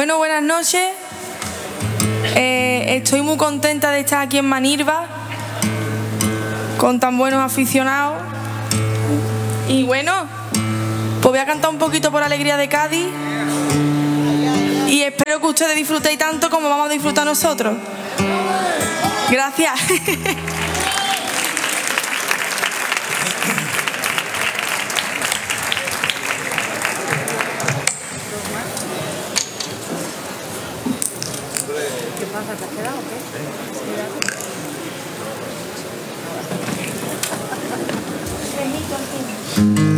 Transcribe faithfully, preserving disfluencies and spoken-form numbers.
Bueno, buenas noches. Eh, estoy muy contenta de estar aquí en Manirva con tan buenos aficionados. Y bueno, pues voy a cantar un poquito por Alegría de Cádiz y espero que ustedes disfrutéis tanto como vamos a disfrutar nosotros. Gracias. ¿Qué pasa? ¿Te has quedado o qué? Remito al fin.